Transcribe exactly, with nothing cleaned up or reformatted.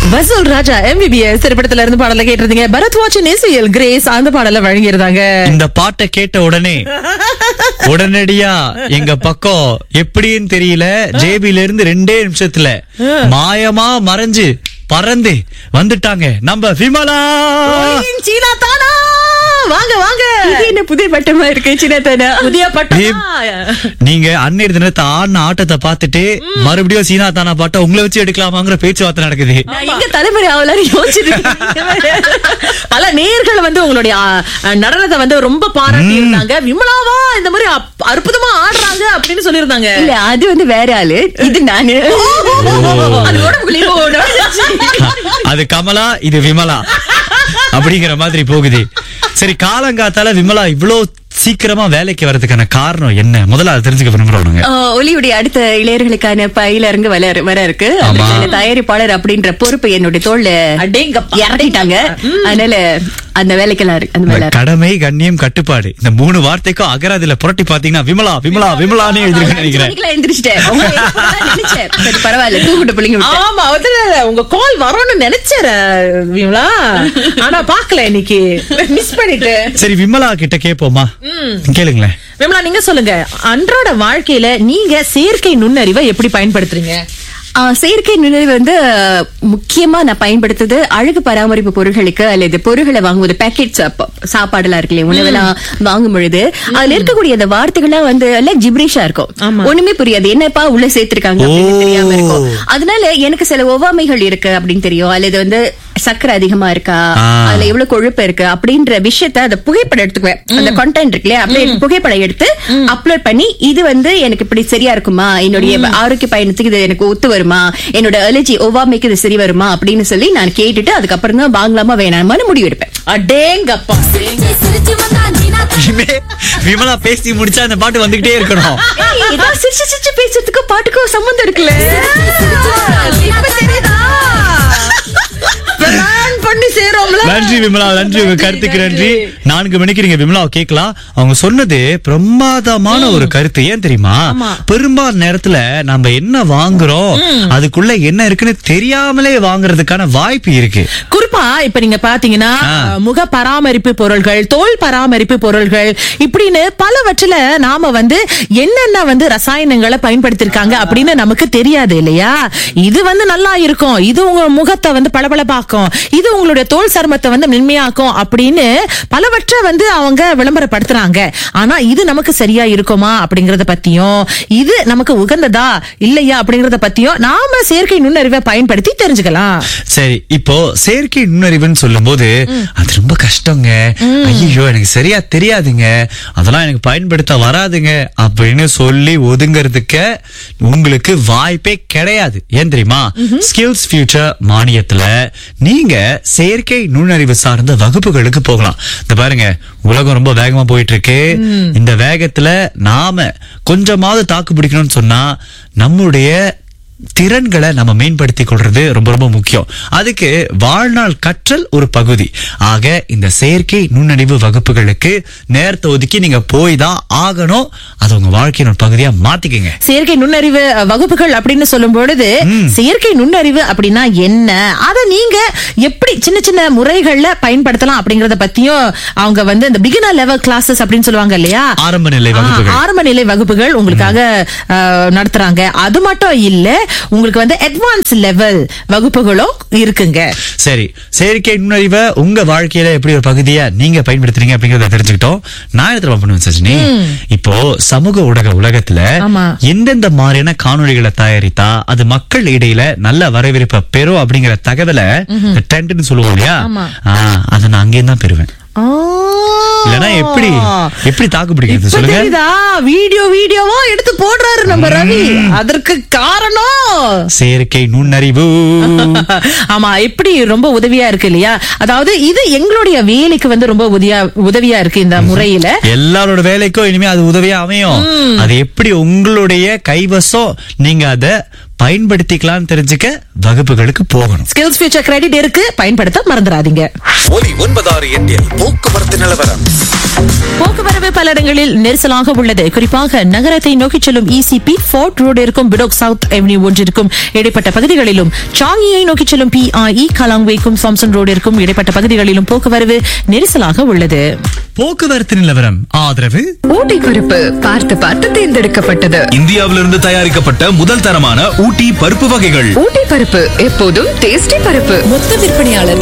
வசூல் ராஜா எம்பிபிஎஸ் திரைப்படத்துல இருந்து பாடல கேட்டிருந்தீங்க. பரத் வாட்சின் இசையில் கிரேஸ் அந்த பாடல வழங்கியிருந்தாங்க. இந்த பாட்டை கேட்ட உடனே உடனடியா எங்க பக்கம் எப்படின்னு தெரியல, ஜேபில இருந்து ரெண்டே நிமிஷத்துல மாயமா மறைஞ்சு பறந்து வந்துட்டாங்க நம்ம விமலா. சீனா தானா, வாங்க வாங்க. இது என்ன புதிய பட்டமா இருக்கு? சின்ன தானா புதிய பட்டம். நீங்க அன்னைய தினத்தை ஆடின ஆட்டத்தை பார்த்துட்டு மறுபடியும் சீனா தானா பாட்டை உங்களை வச்சு எடுக்கலாமாங்கிற பேச்சுவார்த்தை நடக்குது. எங்க தலைமுறை அவளாரும் யோசிச்சிருக்கேன். பல நேயர்கள் வந்து உங்களுடைய நடனத்தை வந்து ரொம்ப பாராட்டி இருந்தாங்க. விமலாவா இந்த மாதிரி அற்புதமா ஆடுறாங்க அப்படின்னு சொல்லியிருந்தாங்க. இல்ல, அது வந்து வேற ஆளு, இது நானு. அது கமலா, இது விமலா அப்படிங்கிற மாதிரி போகுது. சரி, காலங்காத்தால விமலா இவ்வளவு சீக்கிரமா வேலைக்கு வரதுக்கான காரணம் என்ன? முதல்ல அதை தெரிஞ்சுக்க விரும்புறவங்க. ஒலியுடைய அடுத்த இளையர்களுக்கான பயில இருந்து வர வர இருக்கு. தயாரிப்பாளர் அப்படின்ற பொறுப்பை என்னுடைய தோல்ல இறக்கிட்டாங்க. அதனால அந்த வேலைக்கெல்லாம் இருக்கு. அந்த வேலை கடமை, கண்ணியம், கட்டுப்பாடு இந்த மூணு வார்த்தைக்கும் அகராதில புரட்டி பாத்தீங்கன்னா விமலா விமலா விமலானே எழுதிருக்கேன் நினைக்கிறேன். எந்திரிச்சிட்டேன். பரவாயில்ல, தூக்கிட்டு பிள்ளைங்க. ஆமா, உங்க கால் வரும்னு நினைச்சேன் விமலா, ஆனா பாக்கல, இன்னைக்கு மிஸ் பண்ணிட்டேன். சரி, விமலா கிட்ட கேப்போமா? கேளுங்களேன். விமலா, நீங்க சொல்லுங்க, அன்றாட வாழ்க்கையில நீங்க செயற்கை நுண்ணறிவை எப்படி பயன்படுத்துறீங்க? செயற்கை நுண்ணறிவு வந்து முக்கியமா நான் பயன்படுத்துது அழகு பராமரிப்பு பொருட்களுக்கு அல்லது பொருட்களை வாங்குவது. பேக்கெட் சாப்பாடுலாம் இருக்கு இல்லையா, உணவெல்லாம் வாங்கும் பொழுது அதுல இருக்கக்கூடிய அந்த வார்த்தைகள்லாம் வந்து எல்லாம் ஜிப்ரீஷா இருக்கும். ஒண்ணுமே புரியாது, என்னப்பா உள்ள சேர்த்திருக்காங்க அப்படின்னு தெரியாம இருக்கும். அதனால எனக்கு சில ஒவ்வாமைகள் இருக்கு அப்படின்னு தெரியும், அல்லது வந்து சக்கரை அதிகமா இருக்கா, அதுல எவ்வளவு கொழுப்பு இருக்கு அப்படின்ற விஷயத்த அந்த புகைப்படம் எடுத்துக்குவேன். அந்த கண்டென்ட் இருக்கு இல்லையா, அப்படியே புகைப்படம் எடுத்து அப்லோட் பண்ணி, இது வந்து எனக்கு இப்படி சரியா இருக்குமா, என்னுடைய ஆரோக்கிய பயணத்துக்கு இது எனக்கு ஒத்து வருமா, என்னோட அலர்ஜி ஒவ்வாமைக்கு இது சரி வருமா அப்படின்னு சொல்லி நான் கேட்டுட்டு அதுக்கப்புறம் தான் வாங்கலாமா வேணாமான்னு முடிவு எடுப்பேன். அடேங்கப்பா, விமலா பேசி முடிச்சா அந்த பாட்டு வந்துகிட்டே இருக்கணும். சிரிச்சு சிரிச்சு பேசுறதுக்கும் பாட்டுக்கும் சம்பந்தம் இருக்குல்ல. நன்றி விமலா, நன்றி உங்க கருத்துக்கு நன்றி. நான்கு மணிக்கு நீங்க விமலாவை கேட்கலாம். அவங்க சொன்னது பிரமாதமான ஒரு கருத்து. ஏன் தெரியுமா, பெரும்பாலான நேரத்துல நம்ம என்ன வாங்குறோம் அதுக்குள்ள என்ன இருக்குன்னு தெரியாமலே வாங்குறதுக்கான வாய்ப்பு இருக்கு. குறிப்பா இப்ப நீங்க பாத்தீங்கன்னா முக பராமரிப்பு பொருள்கள், தோல் பராமரிப்பு பொருள்கள் இப்படின்னு பலவற்றில நாம வந்து என்னென்ன வந்து ரசாயனங்களை பயன்படுத்திருக்காங்க அப்படின்னு நமக்கு தெரியாது இல்லையா. இது வந்து நல்லா இருக்கும், இது உங்க முகத்தை வந்து பளபளப்பாக்கும், இது உங்களுடைய தோல் சருமத்தை வந்து மென்மையாக்கும் அப்படின்னு பலவற்றை வந்து அவங்க விளம்பரப்படுத்துறாங்க. ஆனா இது நமக்கு சரியா இருக்குமா அப்படிங்கறத பத்தியும், இது நமக்கு உகந்ததா இல்லையா அப்படிங்கறத பத்தியும் நாம செயற்கை நுண்ணறிவை பயன்படுத்தி தெரிஞ்சுக்கலாம். சரி, இப்போ செயற்கை நுண்ணறிவுன்னு சொல்லும் போது அது ரொம்ப கஷ்டங்க, ஐயோ எனக்கு சரியா தெரியாதுங்க, அதெல்லாம் எனக்கு பயன்படுத்த வராதுங்க அப்படின்னு சொல்லி ஒதுங்கிறதுக்கு உங்களுக்கு வாய்ப்பே கிடையாது. ஏன் தெரியுமா, ஸ்கில்ஸ் ஃபியூச்சர் மானியத்துல நீங்க செயற்கை நுண்ணறிவு சார்ந்த வகுப்புகளுக்கு போகலாம். இந்த பாருங்க, உலகம் ரொம்ப வேகமா போயிட்டு இருக்கு. இந்த வேகத்துல நாம கொஞ்சமாவது தாக்கு பிடிக்கணும்னு சொன்னா நம்முடைய திறன்களை நம்ம மேம்படுத்திக் கொள்றது ரொம்ப ரொம்ப முக்கியம். அதுக்கு வாழ்நாள் கற்றல் ஒரு பகுதி. ஆக இந்த செயற்கை நுண்ணறிவு வகுப்புகளுக்கு நேரத்தை ஒதுக்கி நீங்க போய் தான் ஆகணும். அது உங்க வாழ்க்கையின் ஒரு பகுதியா மாத்திக்கங்க. செயற்கை நுண்ணறிவு வகுப்புகள் அப்படின்னு சொல்லும் பொழுது செயற்கை நுண்ணறிவு அப்படின்னா என்ன, அதை நீங்க எப்படி சின்ன சின்ன முறைகள்ல பயன்படுத்தலாம் அப்படிங்கறத பத்தியும் அவங்க வந்து இந்த பிகினர் லெவல் கிளாஸஸ் அப்படின்னு சொல்லுவாங்க இல்லையா, ஆரம்ப நிலை வகுப்புகள் ஆரம்ப நிலை வகுப்புகள் உங்களுக்காக நடத்துறாங்க. அது மட்டும் இல்ல, உங்களுக்கு வந்து அட்வான்ஸ் லெவல் வகுப்புகளும் இருக்குங்க. சரி, செயற்கை நுண்ணறிவை உங்க வாழ்க்கையில எப்படி ஒரு பகுதியா நீங்க பயன்படுத்துறீங்க அப்படிங்கறத தெரிஞ்சுக்கிட்டோம். நான் என்ன பண்ணுவேன் சஜினி, இப்போ சமூக ஊடக உலகத்துல எந்தெந்த மாதிரியான காணொளிகளை தயாரித்தா அது மக்கள் இடையில நல்ல வரவேற்பை பெறும் அப்படிங்கிற தகவலை ட்ரெண்ட்னு சொல்லுவோம் இல்லையா, அதை நான் அங்கேயும் தான் பெறுவேன். இல்லனா எப்படி எப்படி தாக்கு பிடிக்கிறது சொல்லுங்க. வீடியோ வீடியோவா எடுத்து போடுறாரு நம்ம ரவி. அதற்கு காரணம் செயற்கை நுண்ணறிவு. ஆமா, எப்படி ரொம்ப உதவியா இருக்கு இல்லையா. அதாவது இது எங்களுடைய வேலைக்கு வந்து ரொம்ப உதவியா உதவியா இருக்கு. இந்த முறையில எல்லாரோட வேலைக்கும் இனிமே அது உதவியா அமையும். அது எப்படி உங்களுடைய கைவசம் நீங்க அதை பயன்படுத்திக்கலாம்னு தெரிஞ்சுக்க வகுப்புகளுக்கு போகணும். ஸ்கில்ஸ் ஃபியூச்சர் கிரெடிட் இருக்கு, பயன்படுத்த மறந்துடாதீங்க. ஒலி ஒன்பதாறு எட்டில் போக்குவரத்து நிலவரம். போக்குவரவு பல இடங்களில் நெரிசலாக உள்ளது. குறிப்பாக நகரத்தை நோக்கி செல்லும் இசிபி ஃபோர்ட் ரோடு இருக்கும் பிடோக் சவுத் அவென்யூ ஒன்றிற்கும் இடைப்பட்ட பகுதிகளிலும், சாங்கியை நோக்கி செல்லும் பிஐஇ கலாங்வேக்கும் சாம்சன் ரோடு இருக்கும் இடைப்பட்ட பகுதிகளிலும் போக்குவரவு நெரிசலாக உள்ளது. போக்குவரத்து நிலவரம் ஆதரவு ஊட்டி பருப்பு பார்த்து பார்த்து தேர்ந்தெடுக்கப்பட்டது. இந்தியாவிலிருந்து தயாரிக்கப்பட்ட முதல் தரமான ஊட்டி பருப்பு வகைகள். ஊட்டி பருப்பு எப்போதும் டேஸ்டி பருப்பு. மொத்த விற்பனையாளர்கள்